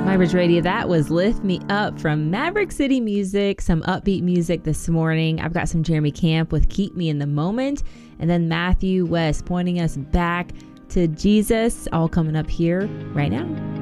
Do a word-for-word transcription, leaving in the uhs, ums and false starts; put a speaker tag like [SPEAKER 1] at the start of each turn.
[SPEAKER 1] Vibers Radio, that was Lift Me Up from Maverick City Music, some upbeat music this morning. I've got some Jeremy Camp with Keep Me in the Moment, and then Matthew West pointing us back to Jesus, all coming up here right now.